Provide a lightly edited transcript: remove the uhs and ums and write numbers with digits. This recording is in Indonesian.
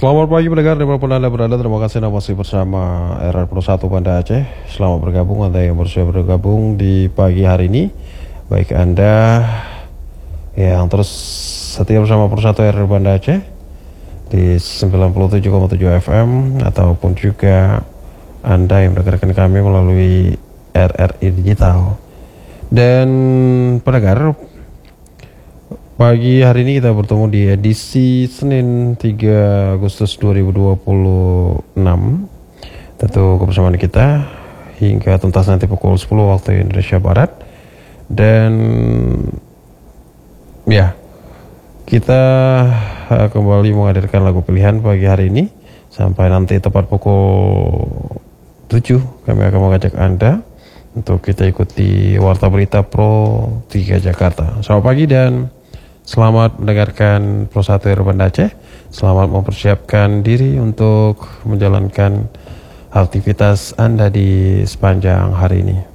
Selamat pagi pendengar dimanapun Anda berada. Terima kasih Anda masih bersama RR Pro 1 Banda Aceh. Selamat bergabung Anda yang baru bergabung di pagi hari ini. Baik Anda yang terus setia bersama Pro 1 RR Banda Aceh di 97,7 FM ataupun juga Anda yang mendengarkan kami melalui RRI Digital. Dan pendengar, pagi hari ini kita bertemu di edisi Senin 3 Agustus 2026. Tentu kebersamaan kita hingga tuntas nanti pukul 10 waktu Indonesia Barat. Dan ya, kita kembali menghadirkan lagu pilihan pagi hari ini sampai nanti tepat pukul 7 kami akan mengajak Anda untuk kita ikuti Warta Berita Pro 3 Jakarta. Selamat pagi dan selamat mendengarkan Pro 1 RR Banda Aceh. Selamat mempersiapkan diri untuk menjalankan aktivitas Anda di sepanjang hari ini.